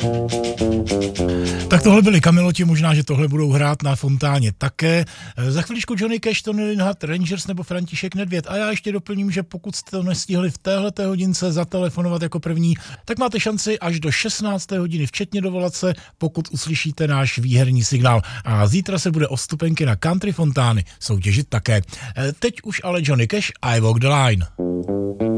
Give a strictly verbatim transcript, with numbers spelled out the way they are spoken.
Tak tohle byli Kameloti, možná, že tohle budou hrát na Fontáně také. Za chviličku Johnny Cash, Tony Linhart, Rangers nebo František Nedvěd. A já ještě doplním, že pokud jste to nestihli v téhleté hodince zatelefonovat jako první, tak máte šanci až do šestnácté hodiny, včetně dovolat se, pokud uslyšíte náš výherní signál. A zítra se bude o vstupenky na Country Fontány soutěžit také. Teď už ale Johnny Cash, I Walk the Line.